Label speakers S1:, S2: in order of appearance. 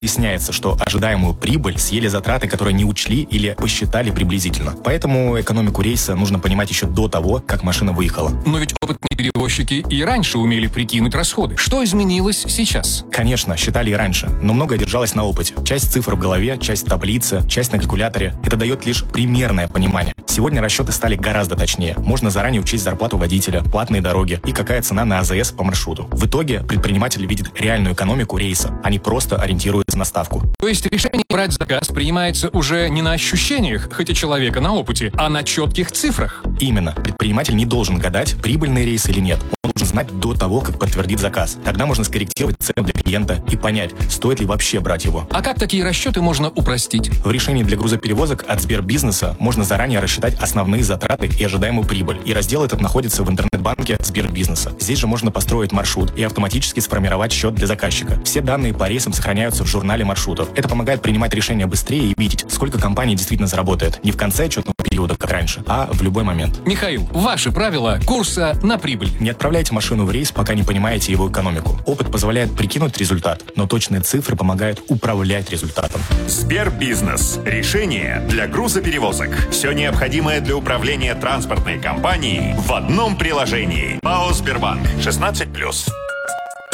S1: Выясняется, что ожидаемую прибыль съели затраты, которые не учли или посчитали приблизительно. Поэтому экономику рейса нужно понимать еще до того, как машина выехала.
S2: Но ведь опытные перевозчики и раньше умели прикинуть расходы. Что изменилось сейчас?
S1: Конечно, считали и раньше, но многое держалось на опыте. Часть цифр в голове, часть в таблице, часть на калькуляторе. Это дает лишь примерное понимание. Сегодня расчеты стали гораздо точнее. Можно заранее учесть зарплату водителя, платные дороги и какая цена на АЗС по маршруту. В итоге предприниматель видит реальную экономику рейса, а не просто ориентируется на ставку.
S2: То есть решение брать заказ принимается уже не на ощущениях, хоть и человека на опыте, а на четких цифрах.
S1: Именно. Предприниматель не должен гадать, прибыльный рейс или нет. Он должен знать до того, как подтвердит заказ. Тогда можно скорректировать цену для клиента и понять, стоит ли вообще брать его.
S2: А как такие расчеты можно упростить?
S1: В решении для грузоперевозок от Сбербизнеса можно заранее рассчитать основные затраты и ожидаемую прибыль. И раздел этот находится в интернет-банке Сбербизнеса. Здесь же можно построить маршрут и автоматически сформировать счет для заказчика. Все данные по рейсам сохраняются в журнале маршрутов. Это помогает принимать решения быстрее и видеть, сколько компания действительно заработает. Не в конце отчетного периода, как раньше, а в любой момент.
S2: Михаил, ваши правила курса на прибыль.
S1: Не отправляйте машину в рейс, пока не понимаете его экономику. Опыт позволяет прикинуть результат, но точные цифры помогают управлять результатом.
S3: Сбербизнес. Решение для грузоперевозок. Все необходимое для управления транспортной компанией в одном приложении. ПАО «Сбербанк». 16+.